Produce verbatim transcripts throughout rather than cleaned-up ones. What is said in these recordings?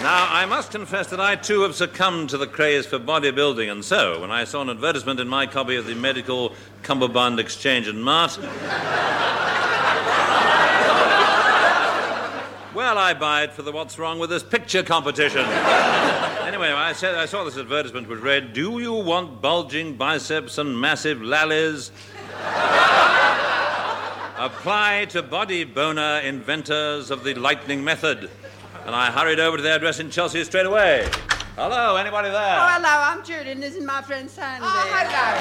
Now, I must confess that I, too, have succumbed to the craze for bodybuilding, and so, when I saw an advertisement in my copy of the Medical Cumberbund Exchange and Mart, well, I buy it for the What's Wrong With This Picture competition. Anyway, I said I saw this advertisement which read, do you want bulging biceps and massive lallies? Apply to body boner inventors of the lightning method. And I hurried over to their address in Chelsea straight away. Hello, anybody there? Oh, hello, I'm Judy, and this is my friend Sandy. Oh, hello.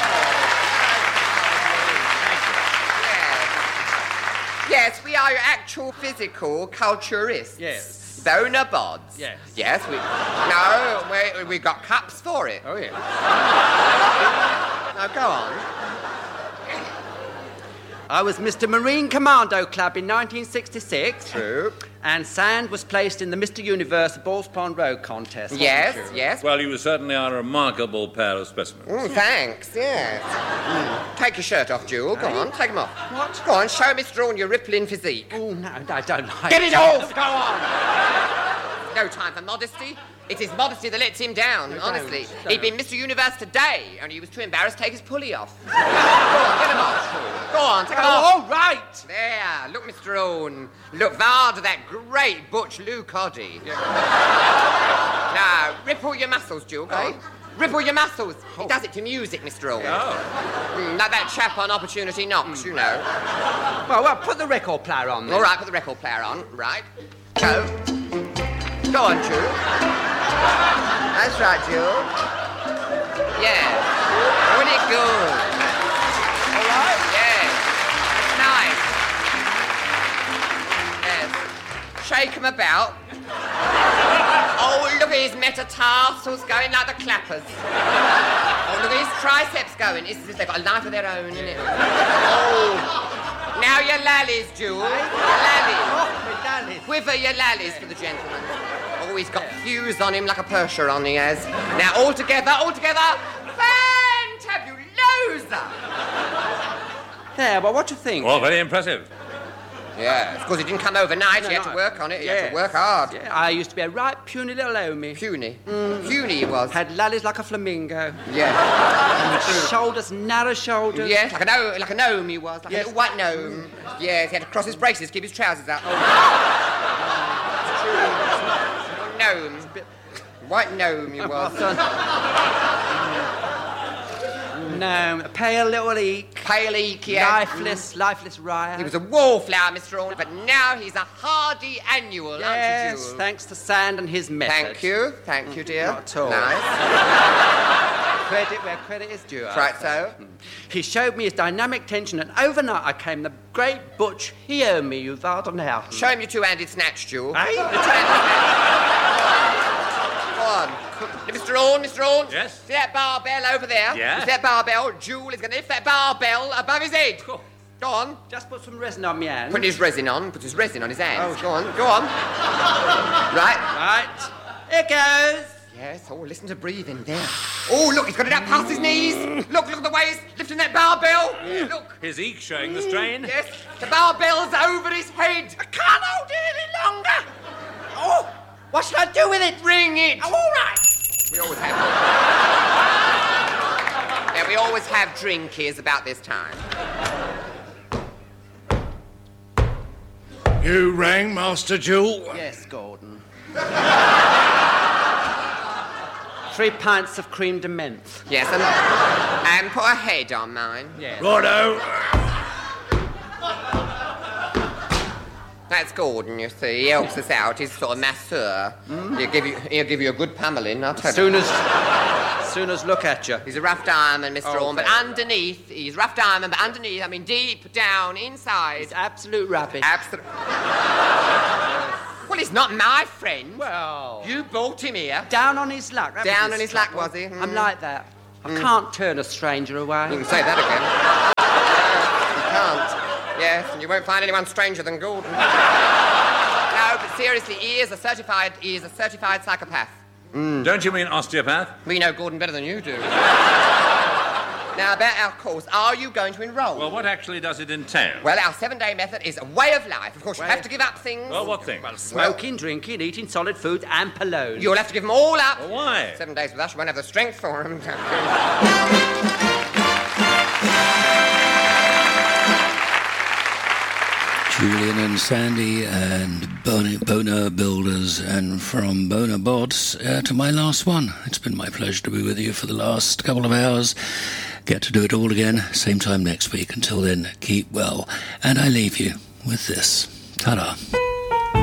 Yes. Yes, we are your actual physical culturists. Yes. Boner bods. Yes. Yes, we... No, we, we got cups for it. Oh, yeah. Now, go on. I was Mister Marine Commando Club in nineteen sixty-six. True. And Sand was placed in the Mister Universe Balls Pond Road contest. Yes, wasn't you? yes. Well, you certainly are a remarkable pair of specimens. Mm, thanks, yes. Mm. Take your shirt off, Jewel. Go on, take them off. What? Go on, show Mister Strawn your rippling physique. Oh, no, I don't like Get it off! Go on! No time for modesty. It is modesty that lets him down, No, honestly. don't, don't. He'd been Mister Universe today, only he was too embarrassed to take his pulley off. Go on, get him off. Go on, take him off. Oh, all right. There, look, Mister Owen. Look, Vard, that great butch Lou Coddy. Yeah. Now, rip all your muscles, Jewel, go on. Rip all your muscles. He does it to music, Mister Owen. Oh. Mm, like that chap on Opportunity Knocks, you know. Well, well, put the record player on then. All right, put the record player on. Right. Go. Go on, Jewel. That's right, Jewel. Yeah. Pretty good. All right? Yeah. That's nice. Yes. Shake him about. Oh, look at his metatarsals going like the clappers. Oh, look at his triceps going. It's, it's, they've got a life of their own, innit? Oh. Now your lallies, Jewel. Your lallies. Oh, my lallies. Quiver your lallies for the gentleman. Oh, he's got fuse on him like a Percheron, he has. Now, all together, all together. Fantabulosa! There, well, what do you think? Well, very impressive. Yeah, it's because he didn't come overnight. No, he had no. to work on it. He Yes. had to work hard. Yeah, I used to be a right puny little homie. Puny. Mm. Puny he was. Had lallies like a flamingo. Yeah. Shoulders, narrow shoulders. Yes, like a, no, like a gnome he was. Like Yes. a little white gnome. Yes, he had to cross his braces to keep his trousers up. Oh, gnome. White gnome he was. No, a pale little eek. Pale eek, yeah. Lifeless, lifeless riot. He was a wallflower, Mister Orne, but now he's a hardy annual, aren't you, Yes, Jewel? thanks to Sand and his method. Thank you, thank you, dear. Not at all. Nice. Credit where credit is due. I Right say. so. He showed me his dynamic tension, and overnight I came the great butch Hear Me, you Vardenhouse. Show him your two-handed snatch, Jewel. Eh? The two-handed snatch. Go on. Mister Orne, Mister Orne. Yes? See that barbell over there? Yeah. See that barbell? Jewel is going to lift that barbell above his head. Cool. Go on. Just put some resin on my hand. Put his resin on. Put his resin on his hands. Oh. Go on. Go on. Right. Right. Here goes. Yes. Oh, listen to breathing there. Oh, look, he's got it up past his knees. Look, look at the way he's lifting that barbell. Look. His eek showing the strain. Yes. The barbell's over his head. I can't hold it any longer. Oh, what should I do with it? Ring it. Oh, all right. We always have. Yeah, we always have drinkies about this time. You rang, Master Jewel? Yes, Gordon. Three pints of cream de menthe. Yes, and, and put a head on mine. Yes. Righto. That's Gordon, you see. He helps us out. He's sort of masseur. Mm. He'll give you, he'll give you a good pummeling, I'll tell Soon you. as, soon as look at you. He's a rough diamond, Mister Oh, Orme, but very underneath, he's rough diamond, but underneath, I mean, deep down, inside. It's absolute rubbish. Absolute. Well, he's not my friend. Well, You brought him here. down on his luck. That Down was on his luck, was he? I'm Mm. like that. I can't turn a stranger away. You can say that again. You can't. Yes, and you won't find anyone stranger than Gordon. No, but seriously, he is a certified, he is a certified psychopath. Don't you mean osteopath? We know Gordon better than you do. Now, about our course, are you going to enrol? Well, what actually does it entail? Well, our seven-day method is a way of life. Of course, you Way- have to give up things. Well, what thing? Smoking, drinking, eating solid food, and Polone. You'll have to give them all up. Well, why? Seven days with us, you won't have the strength for them. Julian and Sandy and Bona, Bona Builders, and from Bona Bots uh, to my last one. It's been my pleasure to be with you for the last couple of hours. Get to do it all again, same time next week. Until then, keep well. And I leave you with this. Ta-da.